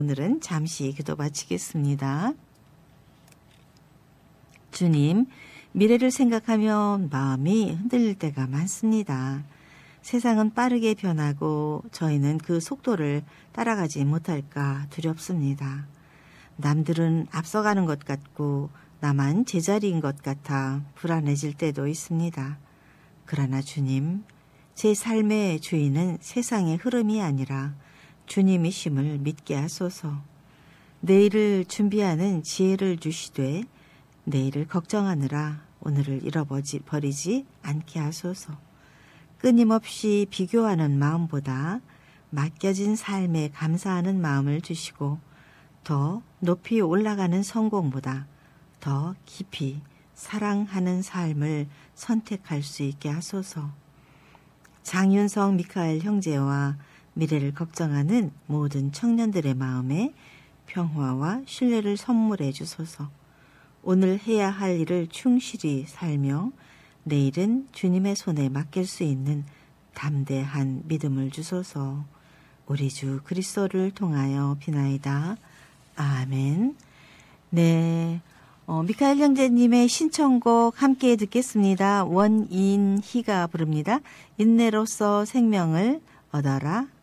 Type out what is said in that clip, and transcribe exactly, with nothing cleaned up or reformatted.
오늘은 잠시 기도 마치겠습니다. 주님, 미래를 생각하면 마음이 흔들릴 때가 많습니다. 세상은 빠르게 변하고 저희는 그 속도를 따라가지 못할까 두렵습니다. 남들은 앞서가는 것 같고 나만 제자리인 것 같아 불안해질 때도 있습니다. 그러나 주님, 제 삶의 주인은 세상의 흐름이 아니라 주님이심을 믿게 하소서. 내일을 준비하는 지혜를 주시되 내일을 걱정하느라 오늘을 잃어버리지 않게 하소서. 끊임없이 비교하는 마음보다 맡겨진 삶에 감사하는 마음을 주시고 더 높이 올라가는 성공보다 더 깊이 사랑하는 삶을 선택할 수 있게 하소서. 장윤성 미카엘 형제와 미래를 걱정하는 모든 청년들의 마음에 평화와 신뢰를 선물해 주소서. 오늘 해야 할 일을 충실히 살며 내일은 주님의 손에 맡길 수 있는 담대한 믿음을 주소서. 우리 주 그리스도를 통하여 비나이다. 아멘. 네, 어, 미카엘 형제님의 신청곡 함께 듣겠습니다. 원인희가 부릅니다. 인내로서 생명을 얻어라.